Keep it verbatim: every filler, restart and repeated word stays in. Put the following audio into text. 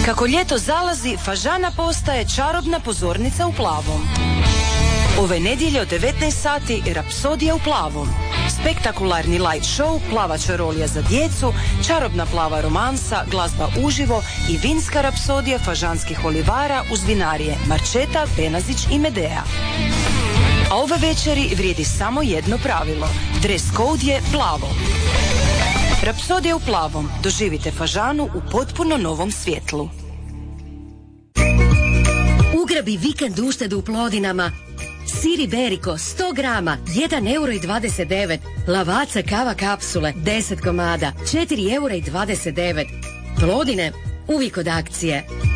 Kako ljeto zalazi, Fažana postaje čarobna pozornica u plavom. Ove nedjelje od devetnaest sati Rapsodija u plavom. Spektakularni light show, plava čarolija za djecu, čarobna plava romansa, glazba uživo i vinska rapsodija fažanskih olivara uz vinarije Marčeta, Benazić i Medea. A ove večeri vrijedi samo jedno pravilo. Dress code je plavo. Rapsodija u plavom. Doživite Fažanu u potpuno novom svjetlu. Ugrabi vikend uštedu u Plodinama. Sir Iberico sto grama, jedan euro i dvadeset devet. Lavaca kava kapsule, deset komada, četiri eura i dvadeset devet. Plodine, uvijek od akcije.